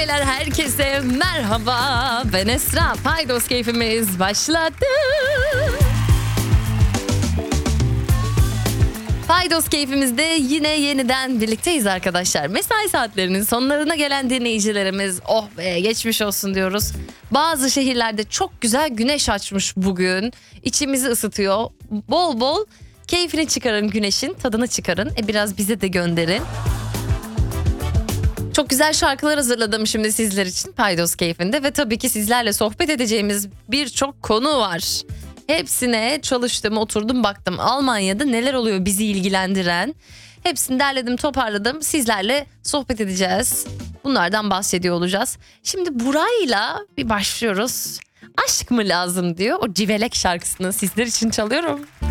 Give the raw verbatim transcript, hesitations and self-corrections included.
beyler herkese merhaba. Ben Esra. Paydos keyfimiz başladı. Paydos keyfimizde yine yeniden birlikteyiz arkadaşlar. Mesai saatlerinin sonlarına gelen dinleyicilerimiz oh be geçmiş olsun diyoruz. Bazı şehirlerde çok güzel güneş açmış bugün. İçimizi ısıtıyor. Bol bol keyfini çıkarın, güneşin tadını çıkarın. E biraz bize de gönderin. Çok güzel şarkılar hazırladım şimdi sizler için Paydos keyfinde ve tabii ki sizlerle sohbet edeceğimiz birçok konu var. Hepsine çalıştım, oturdum, baktım Almanya'da neler oluyor bizi ilgilendiren. Hepsini derledim, toparladım. Sizlerle sohbet edeceğiz. Bunlardan bahsediyor olacağız. Şimdi Buray'la bir başlıyoruz. Aşk mı lazım diyor. O Civelek şarkısını sizler için çalıyorum.